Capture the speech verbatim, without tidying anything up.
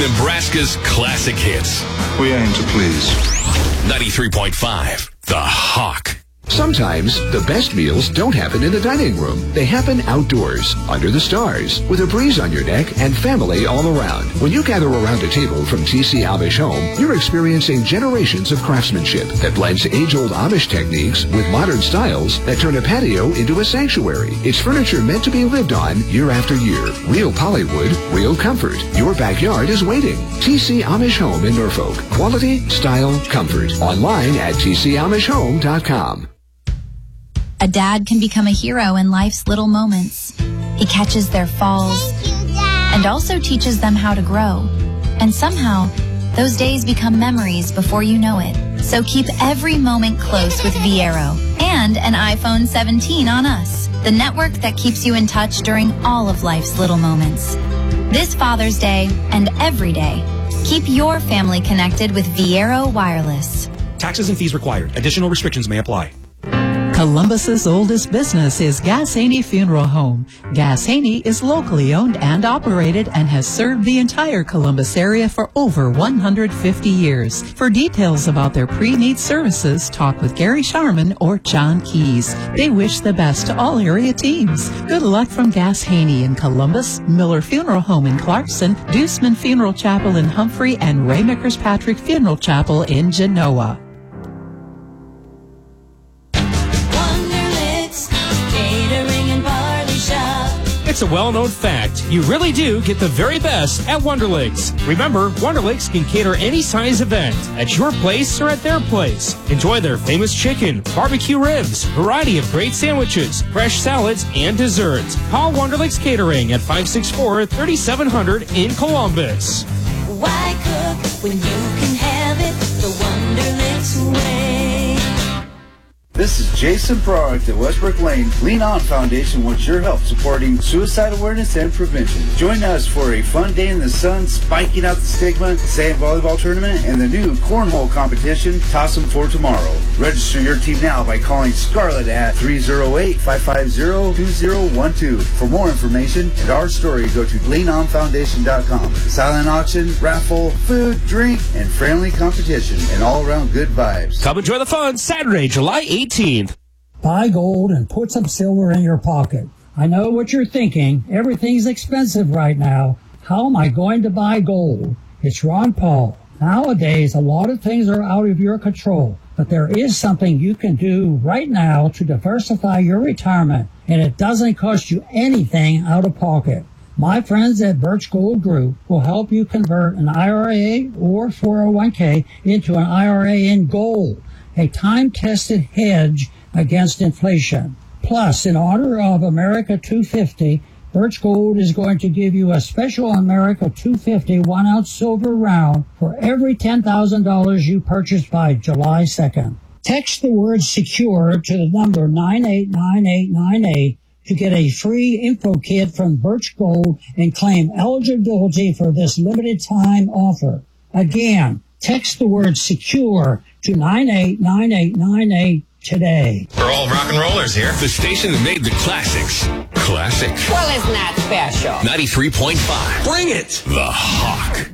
Nebraska's classic hits. We aim to please. ninety-three point five, The Hawk. Sometimes the best meals don't happen in the dining room. They happen outdoors, under the stars, with a breeze on your neck and family all around. When you gather around a table from T C Amish Home, you're experiencing generations of craftsmanship that blends age-old Amish techniques with modern styles that turn a patio into a sanctuary. It's furniture meant to be lived on year after year. Real polywood, real comfort. Your backyard is waiting. T C Amish Home in Norfolk. Quality, style, comfort. Online at T C Amish Home dot com. A dad can become a hero in life's little moments. He catches their falls and also teaches them how to grow. And somehow, those days become memories before you know it. So keep every moment close with Viero and an iPhone seventeen on us, the network that keeps you in touch during all of life's little moments. This Father's Day and every day, keep your family connected with Viero Wireless. Taxes and fees required. Additional restrictions may apply. Columbus's oldest business is Gass Haney Funeral Home. Gass Haney is locally owned and operated and has served the entire Columbus area for over one hundred fifty years. For details about their pre-need services, talk with Gary Sharman or John Keys. They wish the best to all area teams. Good luck from Gass Haney in Columbus, Miller Funeral Home in Clarkson, Deuceman Funeral Chapel in Humphrey, and Ray Patrick Funeral Chapel in Genoa. It's a well-known fact. You really do get the very best at Wonderlicks. Remember, Wonderlicks can cater any size event at your place or at their place. Enjoy their famous chicken, barbecue ribs, variety of great sandwiches, fresh salads, and desserts. Call Wonderlicks Catering at five six four, three seven zero zero in Columbus. Why cook when you can have it the Wonderlicks way? This is Jason Prorick at Westbrook Lane. Lean On Foundation wants your help supporting suicide awareness and prevention. Join us for a fun day in the sun, spiking out the stigma, sand volleyball tournament, and the new cornhole competition, Toss 'em for Tomorrow. Register your team now by calling Scarlett at three oh eight, five five zero, two zero one two. For more information and our story, go to lean on foundation dot com. Silent auction, raffle, food, drink, and friendly competition, and all around good vibes. Come enjoy the fun Saturday, July eighteenth. Buy gold and put some silver in your pocket. I know what you're thinking. Everything's expensive right now. How am I going to buy gold? It's Ron Paul. Nowadays, a lot of things are out of your control, but there is something you can do right now to diversify your retirement, and it doesn't cost you anything out of pocket. My friends at Birch Gold Group will help you convert an I R A or four oh one k into an I R A in gold, a time-tested hedge against inflation. Plus, in honor of America two fifty, Birch Gold is going to give you a special America two fifty one-ounce silver round for every ten thousand dollars you purchase by July second. Text the word SECURE to the number nine eight nine eight nine eight to get a free info kit from Birch Gold and claim eligibility for this limited time offer. Again, text the word SECURE to nine eight nine eight nine eight today. We're all rock and rollers here. The station that made the classics classic. Well, isn't that special? ninety-three point five. Bring it! The Hawk.